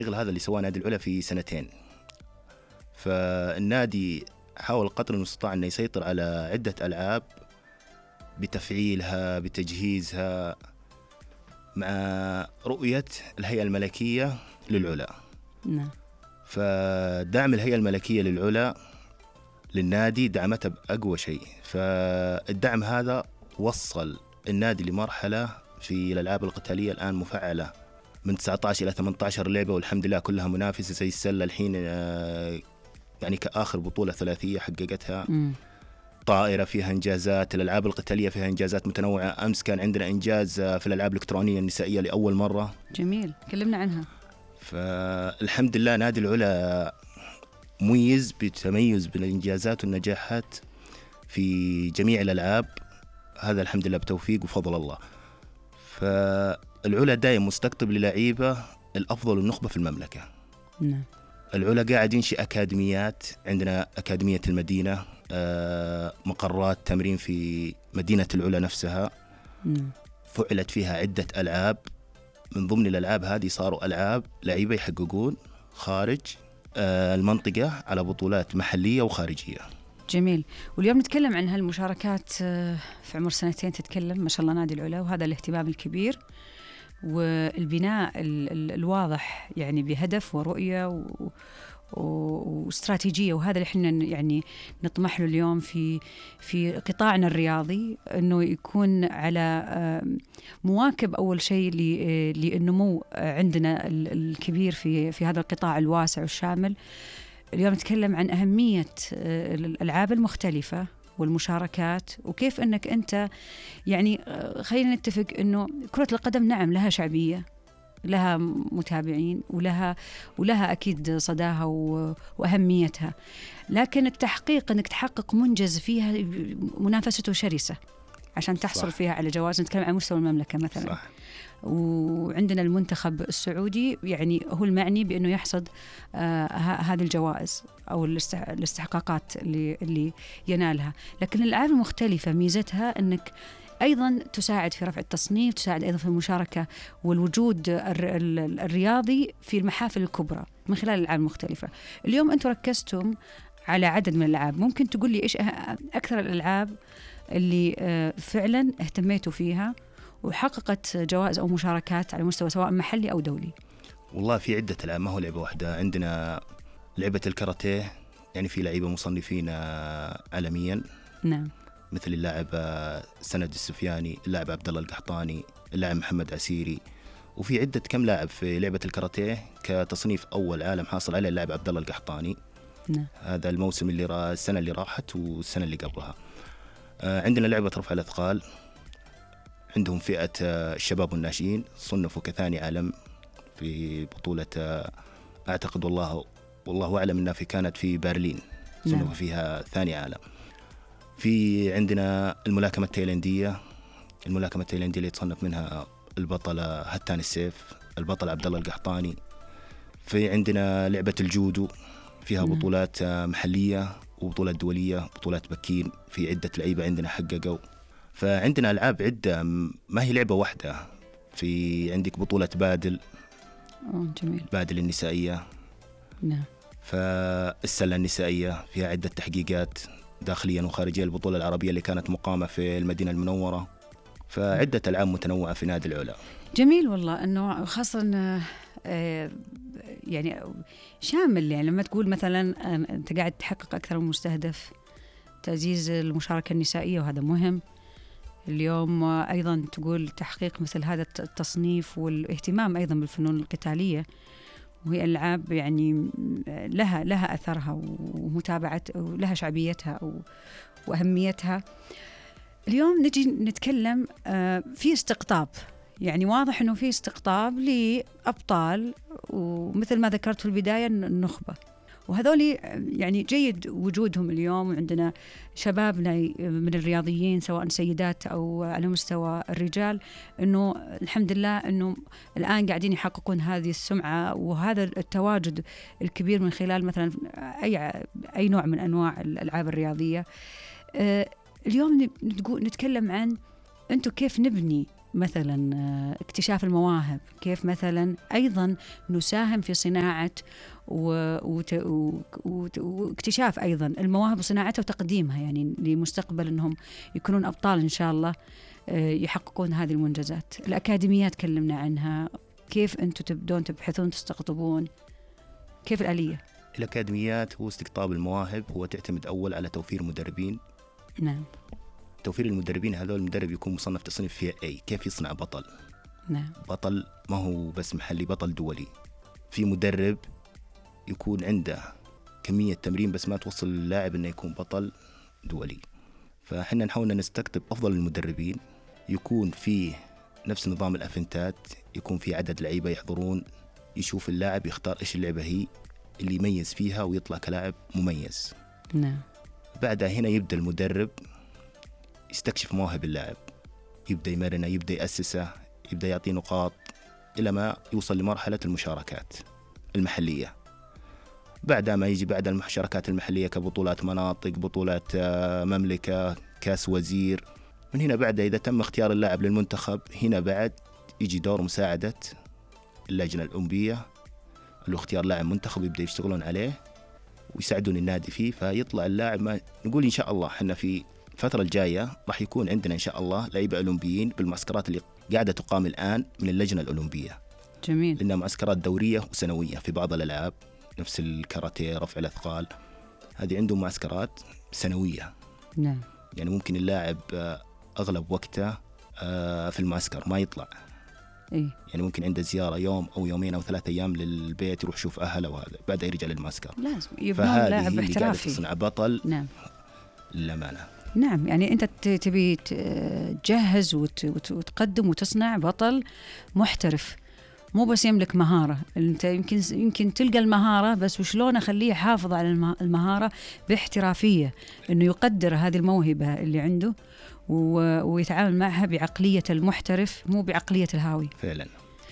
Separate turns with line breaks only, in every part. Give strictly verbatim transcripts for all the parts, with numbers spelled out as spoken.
هذا اللي سواه نادي العلا في سنتين. فالنادي حاول قدر المستطاع أنه يسيطر على عدة ألعاب بتفعيلها بتجهيزها مع رؤية الهيئة الملكية للعلا.
نعم.
فدعم الهيئة الملكية للعلا للنادي دعمته بأقوى شيء. فالدعم هذا وصل النادي لمرحلة في الألعاب القتالية الآن مفعلة من تسعة عشر إلى ثمانية عشر لعبة، والحمد لله كلها منافسة. زي السلة الحين يعني كآخر بطولة ثلاثية حققتها م. طائرة فيها إنجازات، الألعاب القتالية فيها إنجازات متنوعة. أمس كان عندنا إنجاز في الألعاب الإلكترونية النسائية لأول مرة.
جميل، كلمنا عنها.
فالحمد لله نادي العلا مميز بتميز بالإنجازات والنجاحات في جميع الألعاب، هذا الحمد لله بتوفيق وفضل الله. فالعلا دائما مستقطب للعيبة الأفضل والنخبة في المملكة.
نعم.
العلا قاعد ينشئ أكاديميات، عندنا أكاديمية المدينة، مقرات تمرين في مدينة العلا نفسها.
نعم.
فعلت فيها عدة ألعاب، من ضمن الألعاب هذه صاروا ألعاب لعيبة يحققون خارج المنطقة على بطولات محلية وخارجية.
جميل. واليوم نتكلم عن هالمشاركات في عمر سنتين، تتكلم ما شاء الله نادي العلا، وهذا الاهتمام الكبير والبناء الواضح يعني بهدف ورؤية و واستراتيجية، وهذا اللي احنا يعني نطمح له اليوم في في قطاعنا الرياضي، انه يكون على مواكب اول شيء للنمو عندنا الكبير في في هذا القطاع الواسع والشامل. اليوم نتكلم عن أهمية الألعاب المختلفة والمشاركات، وكيف أنك أنت يعني خلينا نتفق أنه كرة القدم نعم لها شعبية، لها متابعين، ولها ولها أكيد صداها وأهميتها، لكن التحقيق أنك تحقق منجز فيها منافسته شرسة عشان تحصل صح. فيها على جوائز. نتكلم عن مستوى المملكة مثلا صح. وعندنا المنتخب السعودي يعني هو المعني بأنه يحصد آه هذه الجوائز أو الاستحقاقات اللي, اللي ينالها. لكن الألعاب المختلفة ميزتها أنك أيضا تساعد في رفع التصنيف، تساعد أيضا في المشاركة والوجود الرياضي في المحافل الكبرى من خلال الألعاب المختلفة. اليوم أنتم ركزتم على عدد من الألعاب، ممكن تقول لي إيش أكثر الألعاب اللي آه فعلا اهتميتوا فيها وحققت جوائز أو مشاركات على مستوى سواء محلي أو دولي؟
والله في عدة ألعاب، ما هو لعبة واحدة. عندنا لعبة الكاراتيه، يعني في لعيبة مصنفين عالميا.
نعم.
مثل اللاعب سند السفياني، اللاعب عبد الله القحطاني، اللاعب محمد عسيري. وفي عدة كم لاعب في لعبة الكاراتيه كتصنيف أول عالم حاصل عليه اللاعب عبد الله القحطاني.
نعم.
هذا الموسم اللي را السنة اللي راحت والسنة اللي قبلها. عندنا لعبة رفع الأثقال، عندهم فئة الشباب والناشئين صنفوا كثاني عالم في بطولة، أعتقد والله والله أعلم أنها في كانت في برلين، صنفوا نعم. فيها ثاني عالم. في عندنا الملاكمة التايلاندية، الملاكمة التايلاندية اللي يتصنف منها البطلة هتان السيف، البطل عبد الله القحطاني. في عندنا لعبة الجودو، فيها نعم. بطولات محلية وبطولات دولية، بطولات بكين، في عدة لعيبة عندنا حققوا. فعندنا ألعاب عدة، ما هي لعبة واحدة. في عندك بطولة بادل،
أوه جميل.
بادل النسائية.
نعم.
فالسلة النسائية فيها عدة تحقيقات داخليا وخارجيا، البطولة العربية اللي كانت مقامة في المدينة المنورة. فعدة ألعاب متنوعة في نادي العلا.
جميل والله، أنه خاصة يعني شامل. يعني لما تقول مثلا أنت قاعد تحقق أكثر من مستهدف، تعزيز المشاركة النسائية وهذا مهم. اليوم أيضا تقول تحقيق مثل هذا التصنيف والاهتمام أيضا بالفنون القتالية، وهي ألعاب يعني لها لها أثرها ومتابعة ولها شعبيتها وأهميتها. اليوم نجي نتكلم في استقطاب، يعني واضح أنه في استقطاب لأبطال، ومثل ما ذكرت في البداية النخبة، وهذول يعني جيد وجودهم اليوم. وعندنا شبابنا من الرياضيين سواء سيدات أو على مستوى الرجال، أنه الحمد لله أنه الآن قاعدين يحققون هذه السمعة وهذا التواجد الكبير من خلال مثلا أي أي نوع من أنواع الألعاب الرياضية. اليوم نتكلم عن أنتم كيف نبني مثلا اكتشاف المواهب، كيف مثلا أيضا نساهم في صناعة واكتشاف أيضا المواهب وصناعتها وتقديمها، يعني لمستقبل أنهم يكونون أبطال إن شاء الله يحققون هذه المنجزات. الأكاديميات كلمنا عنها، كيف أنتم تبدون تبحثون تستقطبون، كيف الآلية؟
الأكاديميات هو استقطاب المواهب، هو تعتمد أول على توفير مدربين.
نعم.
توفير المدربين، هذول المدرب يكون مصنف تصنيف فيها أي، كيف يصنع بطل.
نعم.
بطل ما هو بس محلي، بطل دولي. في مدرب يكون عنده كمية تمرين بس ما توصل للاعب إنه يكون بطل دولي. فحنا نحاول نستقطب أفضل المدربين، يكون فيه نفس نظام الأفنتات، يكون في عدد لعيبة يحضرون، يشوف اللاعب يختار إيش اللعبة هي اللي يميز فيها ويطلع كلاعب مميز.
نعم.
بعدها هنا يبدأ المدرب يستكشف مواهب اللاعب، يبدأ يمرنه، يبدأ يأسسه، يبدأ يعطيه نقاط إلى ما يوصل لمرحلة المشاركات المحلية. بعد ما يجي بعد المشاركات المحلية كبطولات مناطق، بطولات مملكة، كاس وزير. من هنا بعد إذا تم اختيار اللاعب للمنتخب، هنا بعد يجي دور مساعدة اللجنة الأولمبية اللي اختيار لاعب منتخب، يبدأ يشتغلون عليه ويساعدون النادي فيه، فيطلع اللاعب. ما نقول إن شاء الله حنا في الفترة الجاية راح يكون عندنا إن شاء الله لعيبة أولمبيين بالمعسكرات اللي قاعدة تقام الآن من اللجنة الأولمبية.
جميل.
لأنها معسكرات دورية وسنوية في بعض الألعاب، نفس الكاراتيه، رفع الأثقال، هذه عندهم معسكرات سنوية.
نعم.
يعني ممكن اللاعب أغلب وقته في المعسكر ما يطلع.
إيه؟
يعني ممكن عنده زيارة يوم أو يومين أو ثلاثة أيام للبيت، يروح يشوف أهله وهذا، بعدها يرجع للمعسكر.
لازم يبنون لاعب احترافي،
تصنع بطل.
نعم.
للأمانة.
نعم، يعني أنت تبي تجهز وتقدم وتصنع بطل محترف، مو بس يملك مهارة. أنت يمكن يمكن تلقى المهارة، بس وشلون أخليه يحافظ على المهارة باحترافية، إنه يقدر هذه الموهبة اللي عنده ويتعامل معها بعقلية المحترف مو بعقلية الهاوي.
فعلا.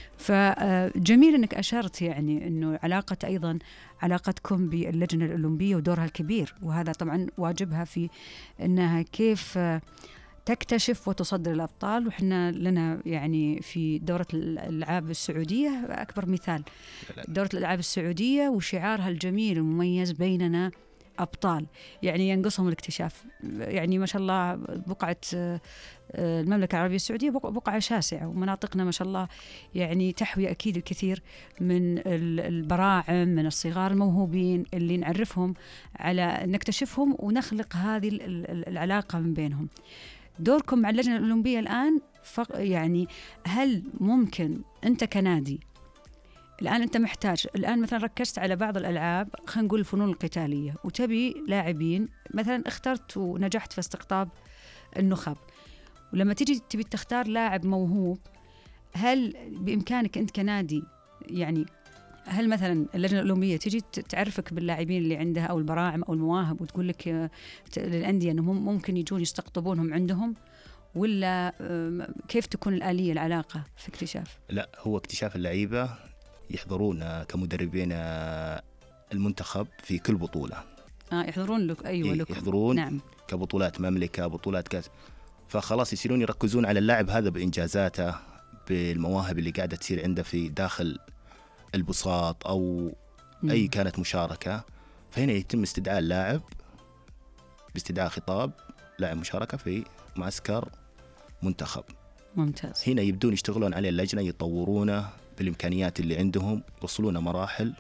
فجميل أنك أشرت يعني أنه علاقة أيضا علاقتكم باللجنة الأولمبية ودورها الكبير، وهذا طبعا واجبها في أنها كيف تكتشف وتصدر الأبطال. وإحنا لنا يعني في دورة الألعاب السعودية أكبر مثال، دورة الألعاب السعودية وشعارها الجميل المميز بيننا أبطال، يعني ينقصهم الاكتشاف. يعني ما شاء الله بقعة المملكة العربية السعودية بقعة شاسعة، ومناطقنا ما شاء الله يعني تحوي أكيد الكثير من البراعم، من الصغار الموهوبين اللي نعرفهم على نكتشفهم ونخلق هذه العلاقة من بينهم. دوركم مع اللجنة الأولمبية الآن يعني هل ممكن أنت كنادي الآن أنت محتاج الآن مثلا ركزت على بعض الألعاب، خلينا نقول الفنون القتالية، وتبي لاعبين مثلا اخترت ونجحت في استقطاب النخب، ولما تيجي تبي تختار لاعب موهوب، هل بإمكانك أنت كنادي يعني هل مثلا اللجنة الأولمبية تيجي تعرفك باللاعبين اللي عندها أو البراعم أو المواهب وتقول لك للأندية أنهم ممكن يجون يستقطبونهم عندهم، ولا كيف تكون الآلية العلاقة في اكتشاف؟
لا، هو اكتشاف اللعيبة يحضرون كمدربين المنتخب في كل بطولة.
آه يحضرون لك. أيوة لك.
يحضرون.
نعم.
كبطولات مملكة، بطولات كاس، فخلاص يصيرون يركزون على اللاعب هذا بإنجازاته، بالمواهب اللي قاعدة تصير عنده في داخل البساط أو م. أي كانت مشاركة. فهنا يتم استدعاء اللاعب باستدعاء خطاب لاعب مشاركة في معسكر منتخب.
ممتاز.
هنا يبدون يشتغلون عليه اللجنة، يطورونه بالإمكانيات اللي عندهم، يوصلون مراحل،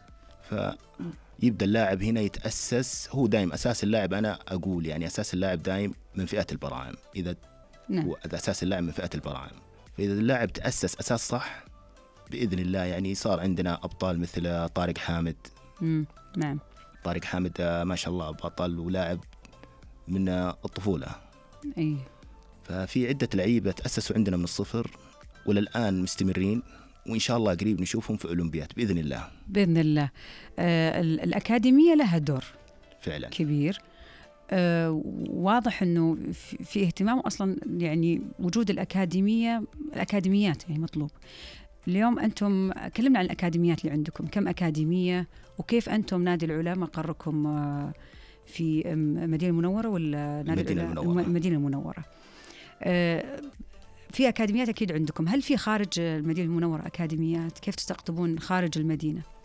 فيبدأ اللاعب هنا يتأسس. هو دائم أساس اللاعب، أنا أقول يعني أساس اللاعب دائم من فئة البراعم. إذا
نعم.
هو أساس اللاعب من فئة البراعم، فإذا اللاعب تأسس أساس صح بإذن الله يعني صار عندنا أبطال مثل طارق حامد.
مم. نعم.
طارق حامد ما شاء الله بطل ولاعب من الطفولة.
أي.
ففي عدة لعيبة تأسسوا عندنا من الصفر وللآن مستمرين، وإن شاء الله قريب نشوفهم في أولمبياد بإذن الله.
بإذن الله. آه الأكاديمية لها دور
فعلا
كبير. آه واضح أنه في اهتمام أصلا، يعني وجود الأكاديمية الأكاديميات يعني مطلوب. اليوم أنتم كلمنا عن الأكاديميات اللي عندكم، كم أكاديمية وكيف أنتم نادي العلا مقركم آه في مدينة المنورة ولا نادي
المدينة المنورة؟
المدينة المنورة. آه في أكاديميات أكيد عندكم، هل في خارج المدينة المنورة أكاديميات؟ كيف تستقطبون خارج المدينة؟